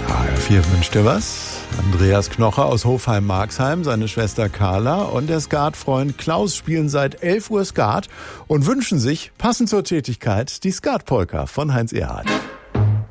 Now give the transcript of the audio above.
HR4 wünscht dir was. Andreas Knocher aus Hofheim-Marxheim, seine Schwester Carla und der Skatfreund Klaus spielen seit 11 Uhr Skat und wünschen sich, passend zur Tätigkeit, die Skatpolka von Heinz Erhardt.